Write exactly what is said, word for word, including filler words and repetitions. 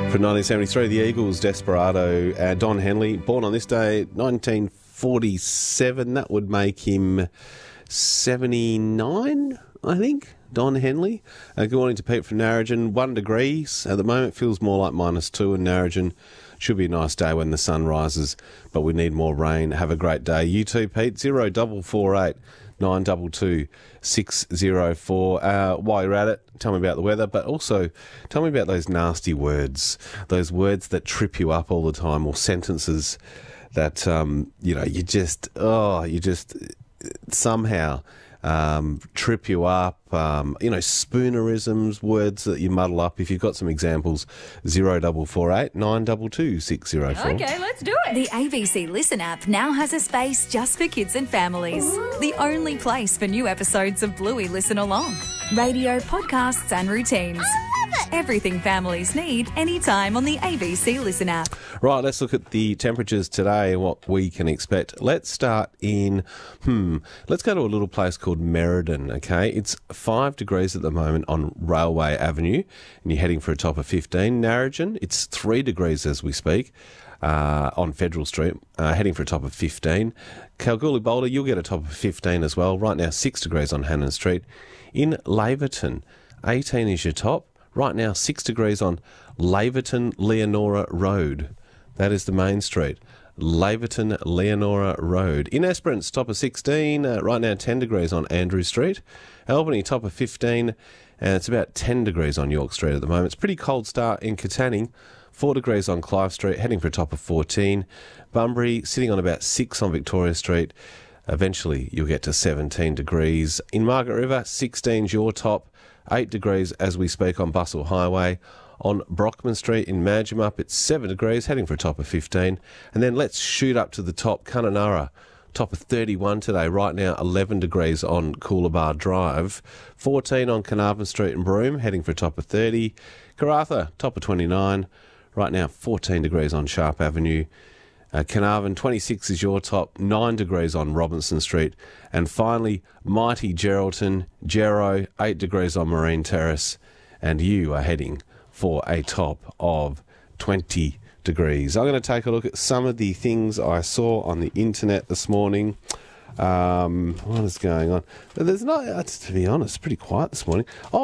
From nineteen seventy-three, the Eagles, Desperado, uh, Don Henley, born on this day, nineteen forty-seven. That would make him seventy-nine, I think, Don Henley. Uh, good morning to Pete from Narrogin. One degrees at the moment, feels more like minus two in Narrogin. Should be a nice day when the sun rises, but we need more rain. Have a great day. You too, Pete. Zero double four eight nine double two six zero four. Uh, while you're at it, tell me about the weather, but also tell me about those nasty words, those words that trip you up all the time, or sentences that um, you know you just oh you just somehow um, trip you up. Um, you know, spoonerisms, words that you muddle up. If you've got some examples, zero double four eight nine double two six zero four. Okay, let's do it. The A B C Listen app now has a space just for kids and families. Ooh. The only place for new episodes of Bluey Listen Along. Radio, podcasts and routines. Everything families need anytime on the A B C Listen app. Right, let's look at the temperatures today and what we can expect. Let's start in, hmm, let's go to a little place called Merredin, okay? It's five degrees at the moment on Railway Avenue, and you're heading for a top of fifteen. Narrogin, it's three degrees as we speak. Uh, on Federal Street, uh, heading for a top of fifteen. Kalgoorlie Boulder, you'll get a top of fifteen as well. Right now, six degrees on Hannon Street. In Laverton, eighteen is your top. Right now, six degrees on Laverton Leonora Road. That is the main street. Laverton Leonora Road. In Esperance, top of sixteen. Uh, right now, ten degrees on Andrew Street. Albany, top of fifteen. And it's about ten degrees on York Street at the moment. It's a pretty cold start in Katanning. four degrees on Clive Street, heading for a top of fourteen. Bunbury, sitting on about six on Victoria Street. Eventually, you'll get to seventeen degrees. In Margaret River, sixteen's your top. eight degrees as we speak on Bustle Highway. On Brockman Street in Madgemup, it's seven degrees, heading for a top of fifteen. And then let's shoot up to the top. Kununurra, top of thirty-one today. Right now, eleven degrees on Coolabah Drive. fourteen on Carnarvon Street in Broome, heading for a top of thirty. Karratha, top of twenty-nine. Right now, fourteen degrees on Sharp Avenue. Uh, Carnarvon, twenty-six is your top, nine degrees on Robinson Street. And finally, mighty Geraldton, Gero, eight degrees on Marine Terrace. And you are heading for a top of twenty degrees. I'm going to take a look at some of the things I saw on the internet this morning. Um, what is going on? There's not, to be honest, pretty quiet this morning. Oh,